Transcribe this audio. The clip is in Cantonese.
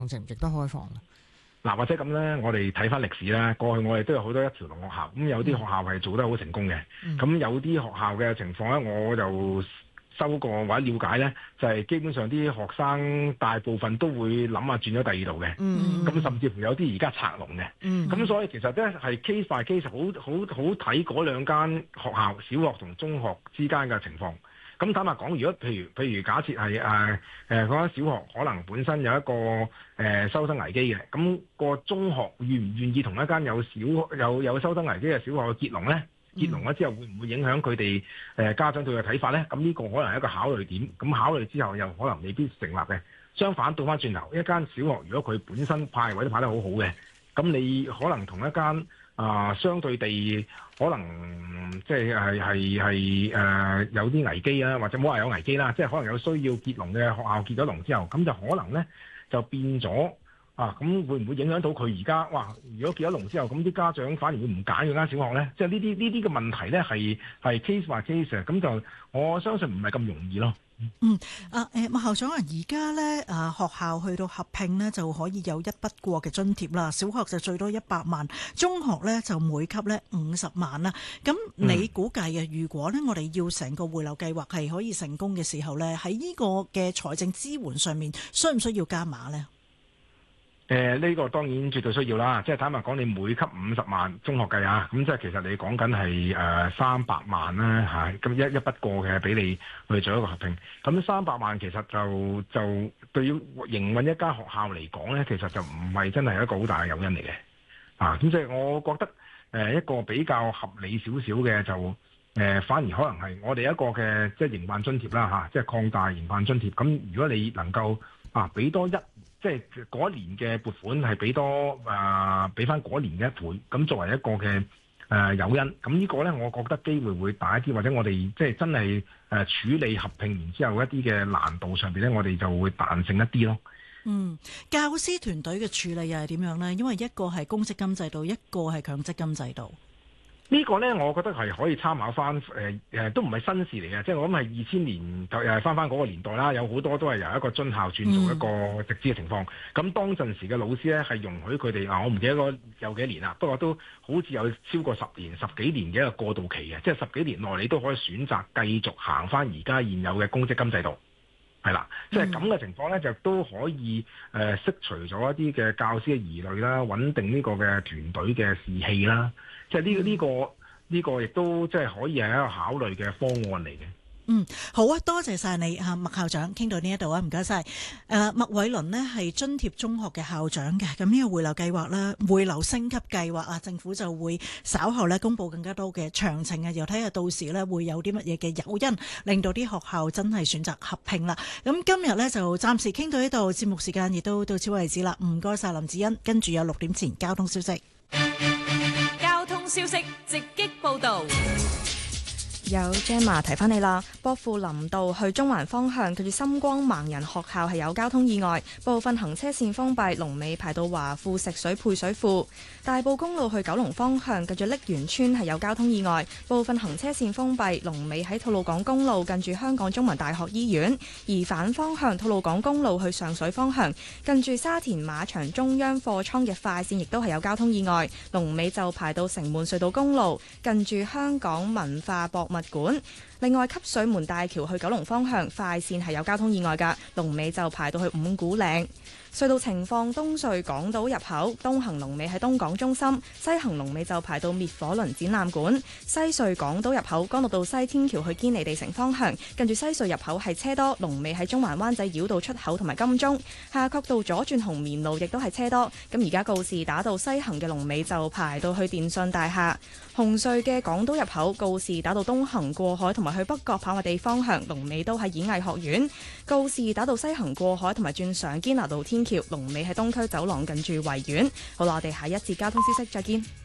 值唔值得開放咧？ 嗱，或者咁咧，我哋睇翻歷史啦。過去我哋都有好多一條龍學校，咁有啲學校係做得好成功嘅。咁有啲學校嘅情況咧，我就收過或者了解咧，就係基本上啲學生大部分都會諗下轉咗第二度嘅。咁甚至乎有啲而家拆籠嘅。咁所以其實咧係 case by case，好睇嗰兩間學校，小學同中學之間嘅情況。咁坦白講，如果譬如假設係嗰間小學可能本身有一個收生危機嘅，咁個中學願唔願意同一間有收生危機嘅小學結籠咧？結籠咗之後會唔會影響佢哋家長對佢嘅睇法咧？咁呢個可能係一個考慮點。咁考慮之後又可能未必成立嘅。相反倒翻轉頭，一間小學如果佢本身派位都派得好好嘅，咁你可能同一間相對地可能即係有啲危機啦，或者冇話有危機啦，即係可能有需要結籠嘅學校結咗籠之後，咁就可能咧就變咗咁會唔會影響到佢而家？哇！如果結咗籠之後，咁啲家長反而會唔揀嗰間小學咧？即係呢啲嘅問題咧係 case by case， 咁就我相信唔係咁容易咯。 麥校長啊，而家咧學校去到合併咧就可以有一筆過嘅津貼啦，小學就最多100萬，中學咧就每級咧50萬啦。咁你估計啊，如果咧我哋要成個回流計劃係可以成功嘅時候咧，喺呢個嘅財政支援上面，需唔需要加碼咧？ 呢個當然絕對需要啦，即係坦白講，你每級50萬中學計咁即係其實你講緊係300萬啦咁一筆過嘅俾你去做一個合併。咁300萬其實就對於營運一間學校嚟講咧，其實就唔係真係一個好大嘅誘因嚟嘅。咁即係我覺得一個比較合理少少嘅就反而可能係我哋一個嘅即係營辦津貼啦即係擴大營辦津貼。咁如果你能夠俾多即係嗰一年嘅撥款係俾翻嗰一年嘅1倍，咁作為一個嘅誘因，咁呢個咧，我覺得機會會大一啲，或者我哋即係真係處理合併完之後一啲嘅難度上邊咧，我哋就會彈性一啲咯。 教師團隊嘅處理又係點樣咧？因為一個係公積金制度，一個係強積金制度。 呢個呢，我覺得係可以參考翻，都唔係新事嚟嘅，即係我諗係2000年就又係翻嗰個年代啦，有好多都係由一個津校轉做一個直資嘅情況。咁當陣時嘅老師呢，係容許佢哋我唔記得有幾多年啦，不過都好似有超過10年、10幾年嘅一個過渡期嘅，即係10幾年內你都可以選擇繼續行翻而家現有嘅公積金制度。係啦，即係咁嘅情況咧，就都可以釋除咗一啲嘅教師嘅疑慮啦，穩定呢個嘅團隊嘅士氣啦。即係呢個亦都即係可以係一個考慮嘅方案嚟嘅。 好啊，多謝晒你麥校長，傾到呢一度啊，唔該晒。麥偉倫呢係津貼中學嘅校長嘅，咁呢個回流計劃啦，回流升級計劃政府就會稍後咧公布更加多嘅詳情又睇下到時咧會有啲乜嘢嘅誘因，令到啲學校真係選擇合併啦。咁今日咧就暫時傾到呢度，節目時間亦都到此為止啦。唔該晒林子欣，跟住有6點前交通消息。 交通消息直擊報道。 有 Gemma 提翻你啦，薄扶林道去中環方向，近住深光盲人學校係有交通意外，部分行車線封閉，龍尾排到華富食水配水庫。大埔公路去九龍方向，近住瀝源村係有交通意外，部分行車線封閉，龍尾喺吐露港公路近住香港中文大學醫院。而反方向吐露港公路去上水方向，近住沙田馬場中央貨倉嘅快線亦都係有交通意外，龍尾就排到城門隧道公路近住香港文化博物館。另外，汲水門大橋去九龍方向快線係有交通意外㗎，龍尾就排到去五股嶺。隧道情況：東隧港島入口東行龍尾喺東港中心，西行龍尾就排到滅火輪展覽館；西隧港島入口干諾道西天橋去堅尼地城方向，近住西隧入口係車多，龍尾喺中環灣仔繞道出口同埋金鐘。夏慤道左轉紅棉路亦都係車多，咁而家告士打道西行嘅龍尾就排到去電訊大廈。紅隧嘅港島入口告士打道東行過海同埋去北角跑馬地方向，龍尾都係演藝學院；告士打道西行過海同埋轉上堅拿道天橋，龍尾喺東區走廊近住維園。好啦，我哋下一節交通消息再見。